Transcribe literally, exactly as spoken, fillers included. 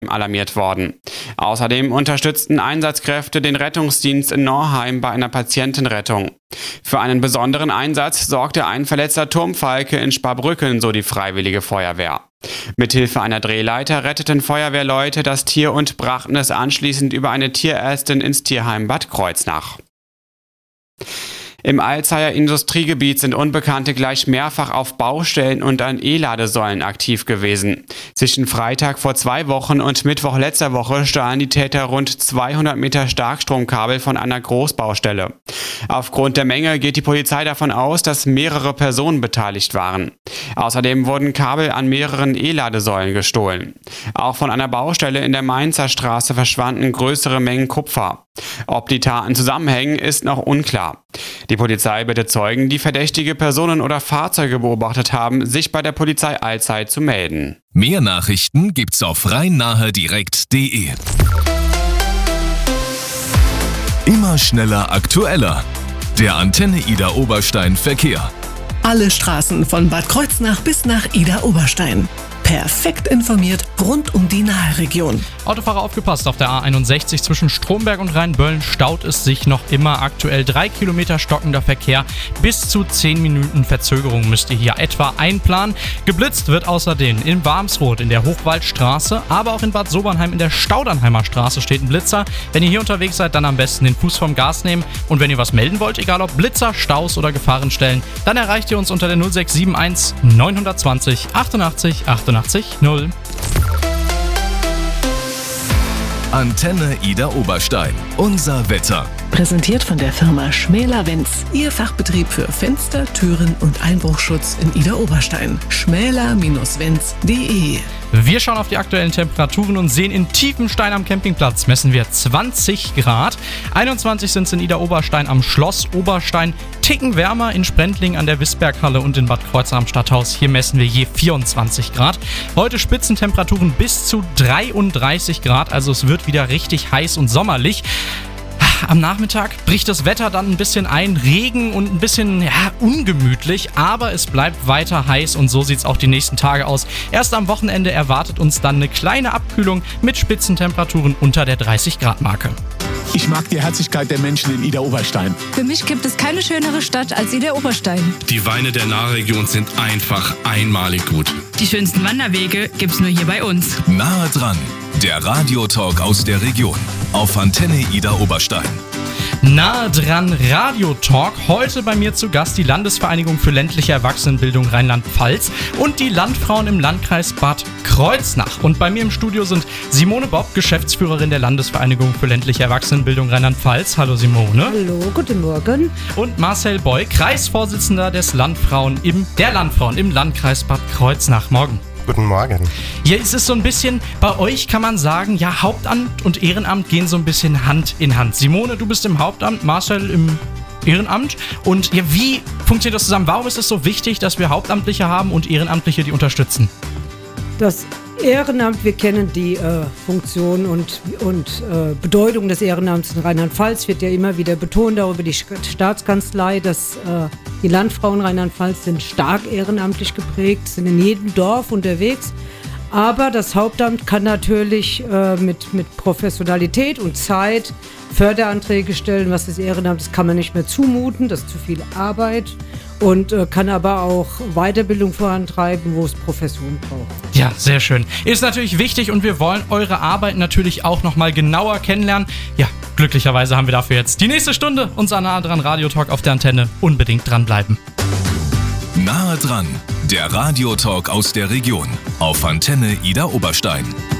alarmiert worden. Außerdem unterstützten Einsatzkräfte den Rettungsdienst in Norheim bei einer Patientenrettung. Für einen besonderen Einsatz sorgte ein verletzter Turmfalke in Sparbrücken, so die Freiwillige Feuerwehr. Mithilfe einer Drehleiter retteten Feuerwehrleute das Tier und brachten es anschließend über eine Tierärztin ins Tierheim Bad Kreuznach. Im Alzeyer Industriegebiet sind Unbekannte gleich mehrfach auf Baustellen und an E-Ladesäulen aktiv gewesen. Zwischen Freitag vor zwei Wochen und Mittwoch letzter Woche stahlen die Täter rund zweihundert Meter Starkstromkabel von einer Großbaustelle. Aufgrund der Menge geht die Polizei davon aus, dass mehrere Personen beteiligt waren. Außerdem wurden Kabel an mehreren E-Ladesäulen gestohlen. Auch von einer Baustelle in der Mainzer Straße verschwanden größere Mengen Kupfer. Ob die Taten zusammenhängen, ist noch unklar. Die Polizei bittet Zeugen, die verdächtige Personen oder Fahrzeuge beobachtet haben, sich bei der Polizei Alzey zu melden. Mehr Nachrichten gibt's auf rhein-nahe-direkt punkt de. Immer schneller, aktueller. Der Antenne Idar Oberstein Verkehr. Alle Straßen von Bad Kreuznach bis nach Idar Oberstein. Perfekt informiert rund um die Nahe-Region. Autofahrer aufgepasst, auf der A einundsechzig zwischen Stromberg und Rheinböllen staut es sich noch immer aktuell. Drei Kilometer stockender Verkehr, bis zu zehn Minuten Verzögerung müsst ihr hier etwa einplanen. Geblitzt wird außerdem in Warmsroth in der Hochwaldstraße, aber auch in Bad Sobernheim in der Staudernheimer Straße steht ein Blitzer. Wenn ihr hier unterwegs seid, dann am besten den Fuß vom Gas nehmen. Und wenn ihr was melden wollt, egal ob Blitzer, Staus oder Gefahrenstellen, dann erreicht ihr uns unter der null sechs sieben eins neun zwei null achtundachtzig achtundachtzig null. Antenne Idar Oberstein. Unser Wetter. Präsentiert von der Firma Schmäler-Wenz. Ihr Fachbetrieb für Fenster, Türen und Einbruchschutz in Idar Oberstein. schmäler Wenz punkt de. Wir schauen auf die aktuellen Temperaturen und sehen in Tiefenstein am Campingplatz messen wir zwanzig Grad. einundzwanzig sind es in Idar Oberstein am Schloss Oberstein. Ticken wärmer in Sprendling an der Wisberghalle und in Bad Kreuznach am Stadthaus. Hier messen wir je vierundzwanzig Grad. Heute Spitzentemperaturen bis zu dreiunddreißig Grad. Also es wird wieder richtig heiß und sommerlich. Am Nachmittag bricht das Wetter dann ein bisschen ein, Regen und ein bisschen ja, ungemütlich, aber es bleibt weiter heiß und so sieht es auch die nächsten Tage aus. Erst am Wochenende erwartet uns dann eine kleine Abkühlung mit Spitzentemperaturen unter der dreißig Grad Marke. Ich mag die Herzlichkeit der Menschen in Idar Oberstein. Für mich gibt es keine schönere Stadt als Idar Oberstein. Die Weine der Nahregion sind einfach einmalig gut. Die schönsten Wanderwege gibt's nur hier bei uns. Nahe dran, der Radiotalk aus der Region auf Antenne Idar Oberstein. Nahe dran Radiotalk. Heute bei mir zu Gast die Landesvereinigung für ländliche Erwachsenenbildung Rheinland-Pfalz und die Landfrauen im Landkreis Bad Kreuznach. Und bei mir im Studio sind Simone Bopp, Geschäftsführerin der Landesvereinigung für ländliche Erwachsenenbildung Rheinland-Pfalz. Hallo Simone. Hallo, guten Morgen. Und Marcel Boy, Kreisvorsitzender des Landfrauen im, der Landfrauen im Landkreis Bad Kreuznach. Morgen. Guten Morgen. Hier ist es so ein bisschen, bei euch kann man sagen, ja, Hauptamt und Ehrenamt gehen so ein bisschen Hand in Hand. Simone, du bist im Hauptamt, Marcel im Ehrenamt. Und ja, wie funktioniert das zusammen? Warum ist es so wichtig, dass wir Hauptamtliche haben und Ehrenamtliche, die unterstützen? Das Ehrenamt, wir kennen die äh, Funktion und, und äh, Bedeutung des Ehrenamts in Rheinland-Pfalz, wird ja immer wieder betont, auch über die Staatskanzlei, dass äh, die Landfrauen Rheinland-Pfalz sind stark ehrenamtlich geprägt, sind in jedem Dorf unterwegs. Aber das Hauptamt kann natürlich äh, mit, mit Professionalität und Zeit Förderanträge stellen, was das Ehrenamt, das kann man nicht mehr zumuten, das ist zu viel Arbeit. Und äh, kann aber auch Weiterbildung vorantreiben, wo es Profession braucht. Ja, sehr schön. Ist natürlich wichtig und wir wollen eure Arbeit natürlich auch nochmal genauer kennenlernen. Ja, glücklicherweise haben wir dafür jetzt die nächste Stunde unser Nahe dran Radiotalk auf der Antenne. Unbedingt dranbleiben. Nahe dran, der Radiotalk aus der Region auf Antenne Idar Oberstein.